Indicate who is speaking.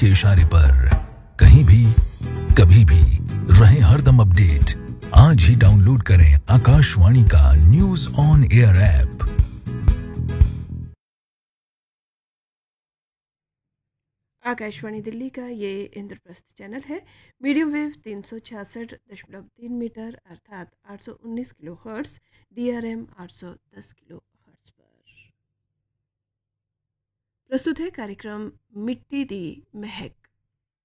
Speaker 1: के इशारे पर कहीं भी कभी भी रहे हरदम अपडेट। आज ही डाउनलोड करें आकाशवाणी का news on air app.
Speaker 2: Akashvani Delhi का ये इंद्रप्रस्थ चैनल है। मीडियम वेव 366.3 मीटर अर्थात 819 kilo hertz, DRM 810 kilo hertz पर प्रस्तुत है कार्यक्रम मिट्टी दी महक।